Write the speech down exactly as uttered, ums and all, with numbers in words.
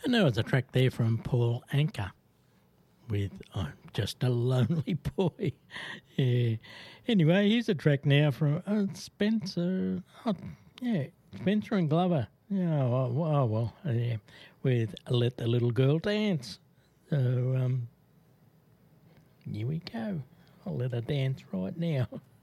And there was a track there from Paul Anka with I'm Just a Lonely Boy. Yeah. Anyway, here's a track now from uh, Spencer. Oh, yeah, Spencer and Glover. Yeah, oh, oh well, uh, yeah, with Let the Little Girl Dance. So, um, here we go. I'll let her dance right now.